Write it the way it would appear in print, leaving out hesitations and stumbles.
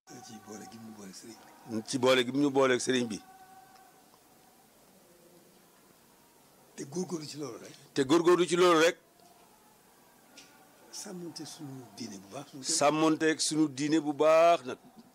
ci boole gi mu boole sëriñ bi. ci boole gi mu ñu booleeg sëriñ bi. te góorgóorlu ci loolu rek. te góorgóorlu ci loolu rek. sàmmonte suñu diine bu baax. sàmmonteeg suñu diine bu baax nag.